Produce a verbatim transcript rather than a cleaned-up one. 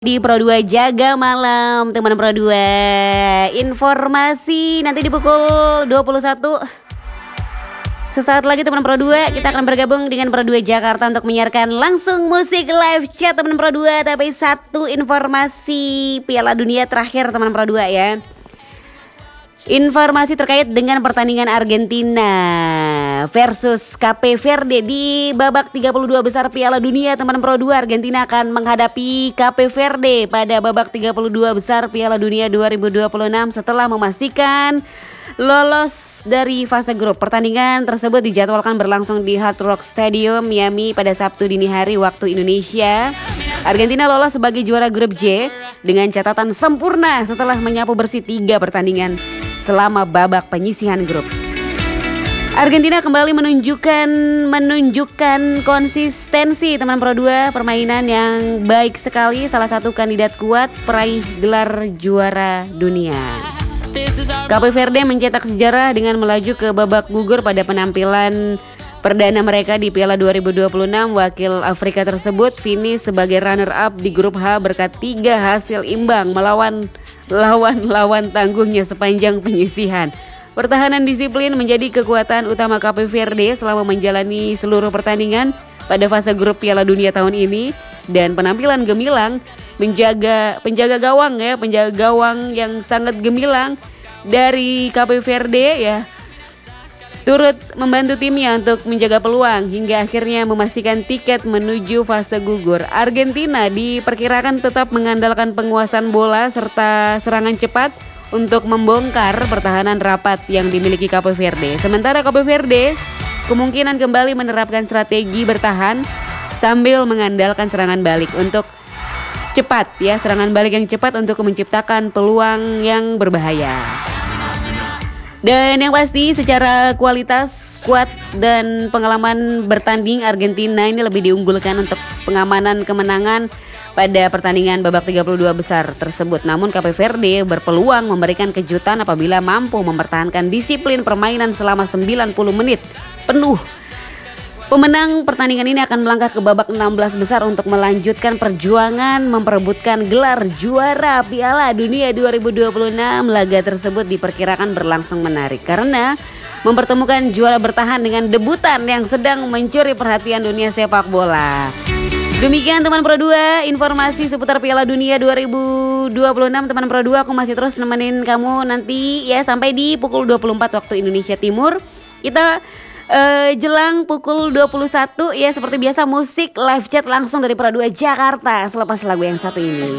Di Pro dua Jaga Malam, teman Pro dua. Informasi nanti di pukul dua puluh satu. Sesaat lagi teman Pro dua, kita akan bergabung dengan Pro dua Jakarta untuk menyiarkan langsung musik live chat teman Pro dua. Tapi satu informasi Piala Dunia terakhir teman Pro dua ya. Informasi terkait dengan pertandingan Argentina versus Cape Verde di babak tiga puluh dua besar Piala Dunia teman Pro dua. Argentina akan menghadapi Cape Verde pada babak tiga puluh dua besar Piala Dunia dua ribu dua puluh enam setelah memastikan lolos dari fase grup. Pertandingan tersebut dijadwalkan berlangsung di Hard Rock Stadium Miami pada Sabtu dini hari waktu Indonesia. Argentina lolos sebagai juara grup J dengan catatan sempurna setelah menyapu bersih tiga pertandingan selama babak penyisihan grup. Argentina kembali menunjukkan menunjukkan konsistensi teman Pro dua, permainan yang baik sekali, salah satu kandidat kuat peraih gelar juara dunia. Cape Verde mencetak sejarah dengan melaju ke babak gugur pada penampilan perdana mereka di Piala dua ribu dua puluh enam. Wakil Afrika tersebut finish sebagai runner up di grup H berkat tiga hasil imbang melawan lawan-lawan tangguhnya sepanjang penyisihan. Pertahanan disiplin menjadi kekuatan utama Cape Verde selama menjalani seluruh pertandingan pada fase grup Piala Dunia tahun ini, dan penampilan gemilang menjaga penjaga gawang ya, penjaga gawang yang sangat gemilang dari Cape Verde ya, turut membantu timnya untuk menjaga peluang hingga akhirnya memastikan tiket menuju fase gugur. Argentina diperkirakan tetap mengandalkan penguasaan bola serta serangan cepat untuk membongkar pertahanan rapat yang dimiliki Cape Verde. Sementara Cape Verde kemungkinan kembali menerapkan strategi bertahan sambil mengandalkan serangan balik untuk cepat ya, serangan balik yang cepat untuk menciptakan peluang yang berbahaya. Dan yang pasti secara kualitas, skuad dan pengalaman bertanding, Argentina ini lebih diunggulkan untuk pengamanan kemenangan pada pertandingan babak tiga puluh dua besar tersebut. Namun Cape Verde berpeluang memberikan kejutan apabila mampu mempertahankan disiplin permainan selama sembilan puluh menit penuh. Pemenang pertandingan ini akan melangkah ke babak enam belas besar untuk melanjutkan perjuangan memperebutkan gelar juara Piala Dunia dua ribu dua puluh enam. Laga tersebut diperkirakan berlangsung menarik karena mempertemukan juara bertahan dengan debutan yang sedang mencuri perhatian dunia sepak bola. Demikian teman Pro dua, informasi seputar Piala Dunia dua ribu dua puluh enam teman Pro dua. Aku masih terus nemenin kamu nanti ya sampai di pukul dua puluh empat waktu Indonesia Timur. Kita Uh, jelang pukul dua puluh satu ya, seperti biasa musik live chat langsung dari Pro dua Jakarta selepas lagu yang satu ini.